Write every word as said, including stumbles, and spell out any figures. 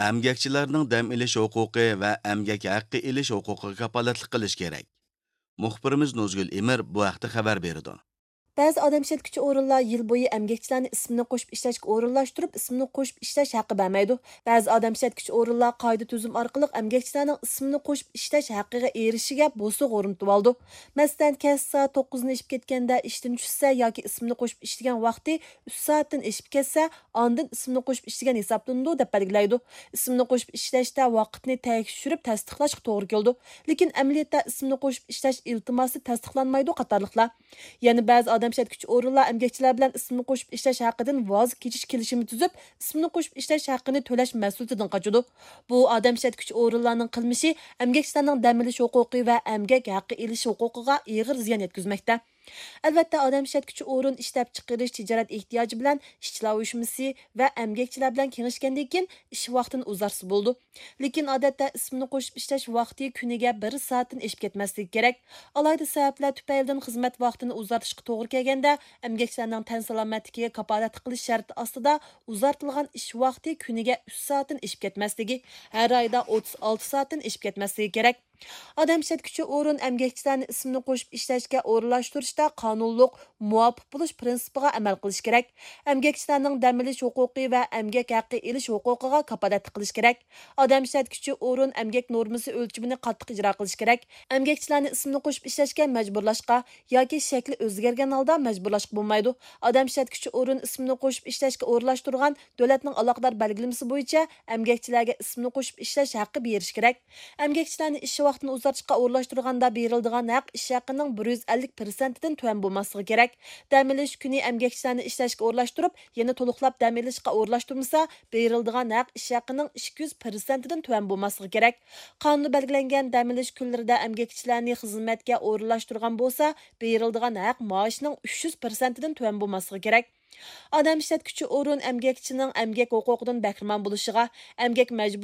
Əmgəkçilərinin dəm ilish huquqi və əmgək haqqı ilish huquqiga kapolatlik qilish kerak. Muxbirimiz Nozgul Emir bu haqda xabar berdi. Bəzi adam işlətkiçi orunlar yıl boyu əmgəkçilərini ismini qoşub işləşkə orunlaşdırıb, ismini qoşub işləş haqqı verməydi. Bəzi adam işlətkiçi orunlar qayda tüzüm arqılıq əmgəkçilərinin ismini qoşub işləş haqqıga erişiga bosuq oruntup aldı. Məsələn, kəs saat toqquzdan eşib ketkəndə işdən düşsə yoki ismini qoşub işləgən vaqti uch soatdan eşib ketsə, ondan ismini qoşub işləgən hesablandı deb belgilaydi. İsmini qoşub işləşdə vaqtni tekshirib tasdiqlashga to'g'ri keldi. Lekin əməliyyatda ismini qoşub işləş iltimosi tasdiqlanmaydı qatarlıqlar. Yana bəzi adam işlətkiçi orunlar əmgəkçilər bilan ismini qoşub işləş haqqidan voz kechish kelishimi tuzub, ismini qoşub işləş haqqını to'lash mas'uliyatidan qochadi. Bu adam işlətkiçi orunlarning qilmishi əmgəkçilərning dam olish huquqi va əmgək haqqı elish huquqiga ig'ir ziyon yetkazmoqda. Albatta, adam işlətkiçi orun ishlab chiqarish tijorat ehtiyoji bilan ishchilar uyushmasi va əmgəkçilar bilan kengashgandan keyin ish vaqtini uzarsa bo'ldi. Lekin odatda ismini qo'shib ishlash vaqti kuniga bir soatdan eshib ketmasligi kerak. Alayda sabablar tufaylidan xizmat vaqtini uzartishga to'g'ri kelganda, əmgəkçilərning tan salomatligiga kapolat qilish sharti ostida uzartilgan ish vaqti kuniga uch soatdan eshib ketmasligi, har oyda o'ttiz olti soatdan eshib ketmasligi kerak. Adam işlətkiçi orun əmgəkçilərni ismini qoşub işləşkə orunlaşdırışda qanunluq, muvafiq buluş prinsipiga amal qilish kerak. Əmgəkçilərning dam olish huquqi va əmgək haqqı elish huquqiga kapolatlik qilish kerak. Adam işlətkiçi orun əmgək normasi o'lchimini qattiq ijro qilish kerak. Əmgəkçilərni ismini qoşub işləşkə majburlashqa yoki shakli o'zgargan holda majburlashqa bo'lmaydi. Adam işlətkiçi orun ismini qoşub işləşkə o'rinlashtirgan davlatning aloqador belgilamasi bo'yicha əmgəkçilərga ismini qoşub işləsh haqqı berish kerak. Əmgəkçilərni ish vaqtini uzartishga o'rinlashtirganda beriladigan haq ish haqining bir yuz ellik persentidan tuvan bo'lmasligi kerak. Dam olish kuni əmgəkçilərni ishlashga o'rinlashtirib, yana to'liqlab dam olishga o'rinlashtirmasa, beriladigan haq ish haqining ikki yuz persentidan tuvan bo'lmasligi kerak. Qonunda belgilangan dam olish kunlarida əmgəkçilərni xizmatga o'rinlashtirgan bo'lsa, beriladigan haq maoshining uch yuz persentidan tuvan bo'lmasligi kerak. Adam işlətkiçi orun əmgəkçinin əmgək huquqidan bəhrəman bo'lishiga, əmgək